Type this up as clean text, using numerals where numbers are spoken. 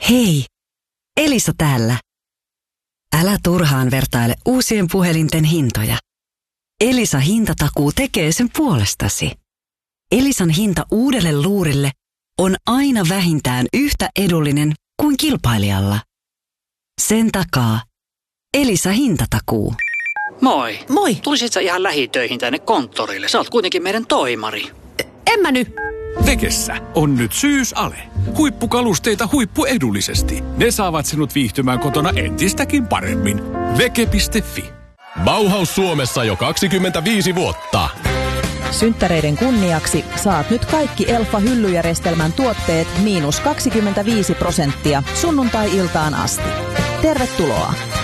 Hei, Elisa täällä. Älä turhaan vertaile uusien puhelinten hintoja. Elisa hintatakuu tekee sen puolestasi. Elisan hinta uudelle luurille on aina vähintään yhtä edullinen kuin kilpailijalla. Sen takaa Elisa hintatakuu. Moi. Moi. Tulisit sä ihan lähitöihin tänne konttorille? Sä oot kuitenkin meidän toimari. En mä nyt. Vekessä on nyt syysale. Huippukalusteita huippuedullisesti. Ne saavat sinut viihtymään kotona entistäkin paremmin. Veke.fi. Bauhaus Suomessa jo 25 vuotta. Synttäreiden kunniaksi saat nyt kaikki Elfa-hyllyjärjestelmän tuotteet -25% sunnuntai-iltaan asti. Tervetuloa!